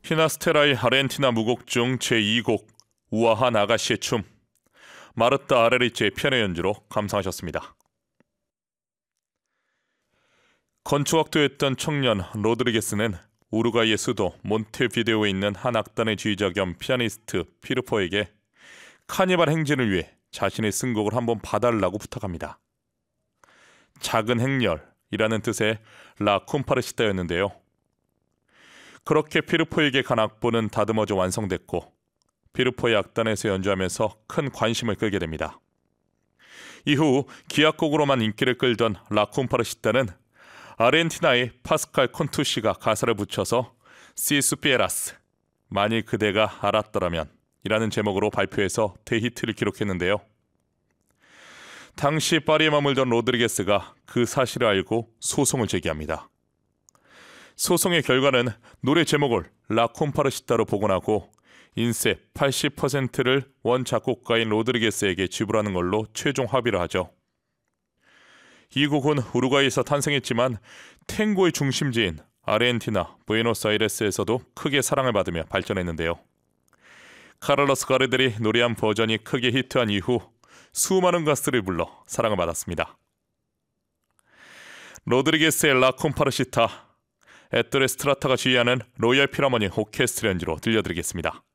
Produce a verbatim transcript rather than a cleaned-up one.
히나스테라의 아르헨티나 무곡 중 제이 곡 우아한 아가씨의 춤, 마르타 아레리치의 피아노 연주로 감상하셨습니다. 건축학도였던 청년 로드리게스는 우루과이의 수도 몬테비데오에 있는 한 악단의 지휘자 겸 피아니스트 피르포에게 카니발 행진을 위해 자신의 쓴곡을 한번 봐달라고 부탁합니다. 작은 행렬이라는 뜻의 라 쿰파르시타였는데요. 그렇게 피르포에게 간 악보는 다듬어져 완성됐고 피르포의 악단에서 연주하면서 큰 관심을 끌게 됩니다. 이후 기악곡으로만 인기를 끌던 라 쿰파르시타는 아르헨티나의 파스칼 콘투시가 가사를 붙여서 Si supieras, 만일 그대가 알았더라면 이라는 제목으로 발표해서 대히트를 기록했는데요. 당시 파리에 머물던 로드리게스가 그 사실을 알고 소송을 제기합니다. 소송의 결과는 노래 제목을 라 쿰파르시타로 복원하고 인세 팔십 퍼센트를 원 작곡가인 로드리게스에게 지불하는 걸로 최종 합의를 하죠. 이 곡은 우루과이에서 탄생했지만 탱고의 중심지인 아르헨티나 부에노스아이레스에서도 크게 사랑을 받으며 발전했는데요. 카를로스 가르델이 노래한 버전이 크게 히트한 이후 수많은 가수들을 불러 사랑을 받았습니다. 로드리게스의 라 쿰파르시타, 에토레 스트라타가 지휘하는 로열 필하모니 오케스트라 연주로 들려드리겠습니다.